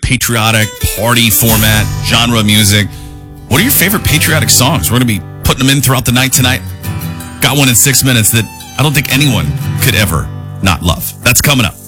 patriotic party format, genre of music. What are your favorite patriotic songs? We're going to be putting them in throughout the night tonight. Got one in 6 minutes that I don't think anyone could ever not love. That's coming up.